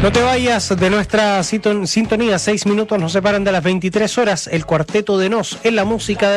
No te vayas de nuestra sintonía, 6 minutos nos separan de las 23 horas, el Cuarteto de Nos en la música de